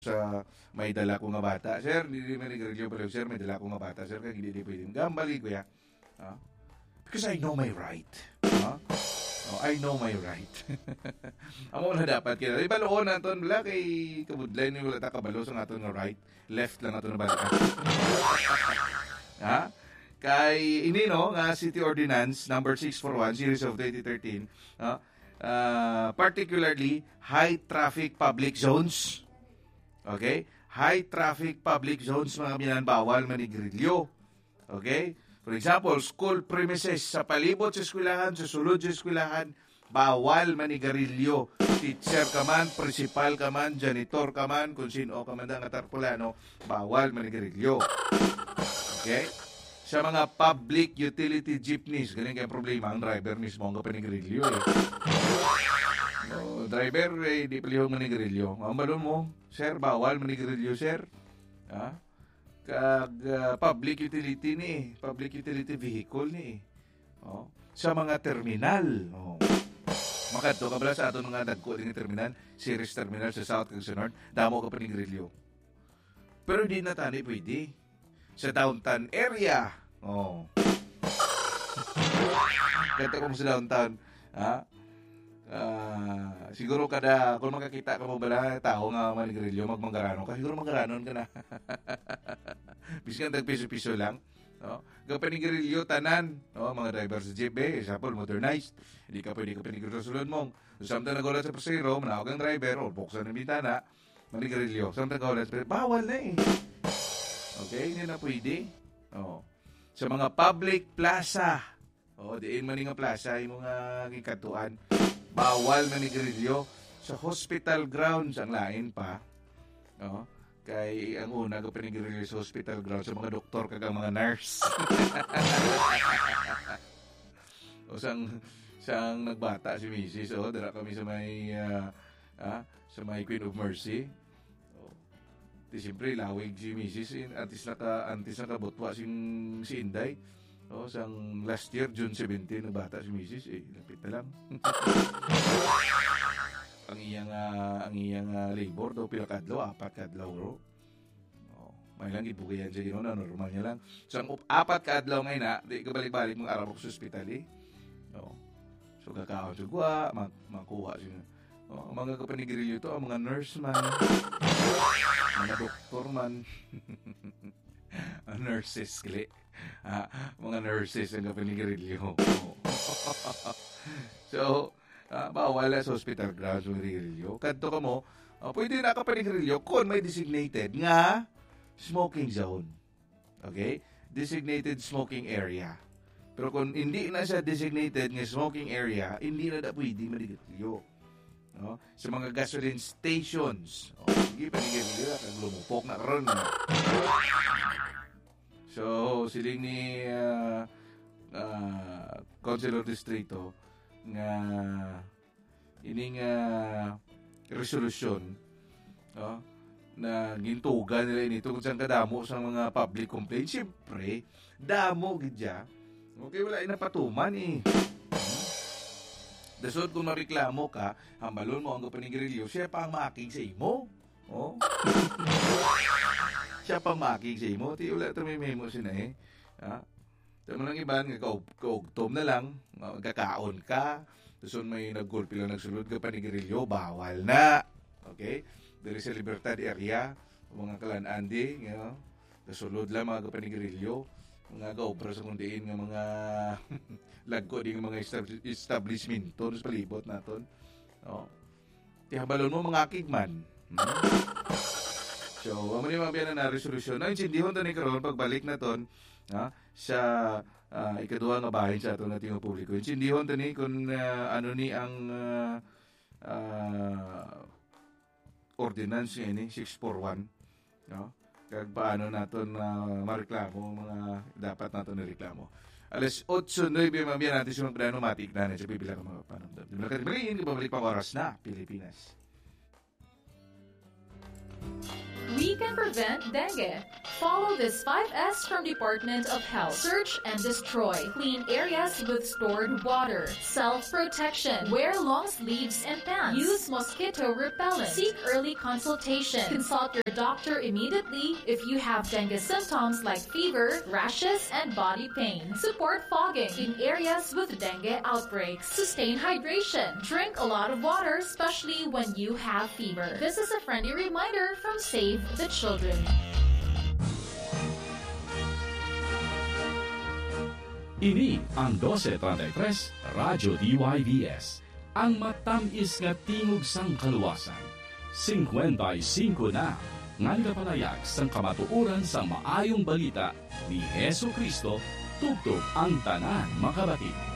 sa may dala ko nga bata. Sir, hindi manigarilyo pala. Sir, may dala ko nga bata. Sir, kaya hindi pwede. Gambali ko ya. Because I know my right. I know my right. Amo na dapat kaya. Ibaloon naton wala kay kabudlay ni wala ta kabalo sa aton nga right. Left lang naton na balikan. Kay ini no nga City Ordinance number 641 series of 2013, particularly high traffic public zones. Okay? High traffic public zones mga binan bawal manigrilyo. Okay? For example, school premises sa palibot sa eskwelahan, sa sulod sa eskwelahan, bawal manigarilyo. Teacher ka man, principal ka man, janitor ka man, kung sino ka man ang atarpulano, bawal manigarilyo. Okay? Sa mga public utility jeepneys, ganyan kaya problema, ang driver mismo ang kapanigarilyo. Driver, di palihong manigarilyo. Ang balon mo, sir, bawal manigarilyo, sir. Kag public utility ni, public utility vehicle ni. Sa mga terminal. Makadto ka bala sa aton mga dagko ding terminal, series terminal sa South kag sa North, damo ka panigrilyo. Pero di na tani pwede. Sa downtown area. Kaya kung sa downtown, siguro kung makakita ka mo bala tao nga manigrilyo, magmanggaranon ka, siguro manggaranon ka na. Biskan tag-piso-piso lang. Panigrilyo tanan, mga driver sa jeep, example, modernized. Hindi ka pwede ka panigrilyo sa sulod mong. Samtang nagulat sa pasero, manawag ang driver, o buksan ng bintana, manigrilyo. Samtang nagulat sa pasero, bawal na eh. Okay, hindi na pwede. Sa mga public plaza, diin man nga plaza, yung mga kikatuan, bawal manigrilyo. Sa hospital grounds, ang lain pa, kay ang una ko pinigrilyo sa hospital grounds sa mga doktor kag mga nurse. O sang nagbata si Mrs. Dara kami sa may Queen of Mercy. Di siyempre lawig si Mrs. Antis nakabutwa si Inday. Sang last year June 17 nagbata si Mrs. Lapit na lang. ang iyang labor do pila kadlaw, 4 kadlaw ro. May lang ibugayan siya ginoon, normal niya lang. So ang 4 kadlaw ngay na, di ka balik-balik mong araw sa ospital eh. So kakaon siya gwa, makuha siya. Mga kapanigrilyo ito, ang mga nurse man, mga doktor man, nurses kili. Mga nurses ang kapanigrilyo. So bawal sa hospital grounds ng rilyo. Kadto ka mo, pwede na ka panigrilyo kung may designated nga smoking zone. Okay? Designated smoking area. Pero kung hindi na siya designated nga smoking area, hindi na pwede manigrilyo. Sa mga gasoline stations. Sige, panigrilyo, kag lumupok na karon. So, siling ni Councilor Distrito, nga ining resolution na gintugan nila ini tungkol sa kadamo sa mga public complaints. Siyempre, damo gidya. Okay, wala inapatuman eh. Dasod kung mareklamo ka, hambalon mo ang panigrilyo, siya pa ang making sa imo. Siya pa ang making sa imo. Ti wala tumimimo sina eh. Tama lang iban, kaugtom na lang, kakaon ka, tapos may nag-gulpi lang nagsulod ka panigrilyo, bawal na. Okay? Dari sa Libertad area, mga kalan-andi, kasulod lang mga panigrilyo, mga kaobra sa kundiin ng mga lagko din mga establishment to sa palibot naton. Tihabalon mo mga kigman. So, ang mga biyanan na resolusyon, na insindihon to ni karon pagbalik na ton, sa ikaduha nga bahin sa aton nating publiko. Insindihon to ni kung ano ni ang ordinance ni 641, kag paano naton mareklamo mga dapat naton na reklamo. Alas 8:09 mamiya natin sa mga matik na sa pipila ka mga panamdam. Di ba kalibalin, kababalik pang oras na Pilipinas. We can prevent dengue. Follow this 5S from Department of Health. Search and destroy. Clean areas with stored water. Self-protection. Wear long sleeves and pants. Use mosquito repellent. Seek early consultation. Consult your doctor immediately if you have dengue symptoms like fever, rashes, and body pain. Support fogging in areas with dengue outbreaks. Sustain hydration. Drink a lot of water, especially when you have fever. This is a friendly reminder from Save the Children. Ini ang 1233 Radyo DYVS, ang matamis nga tingog sang kaluwasan. 55 na, ngan kapalayag sang kamatuuran sang maayong balita ni Hesu Kristo, tugtog ang tanan makabatid.